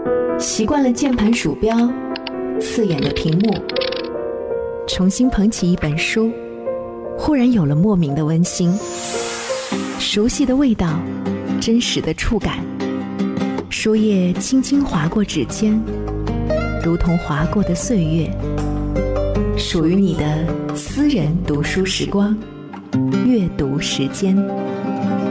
习惯了键盘鼠标刺眼的屏幕，重新捧起一本书，忽然有了莫名的温馨。熟悉的味道，真实的触感，书页轻轻划过指尖，如同划过的岁月。属于你的私人读书时光，阅读时间。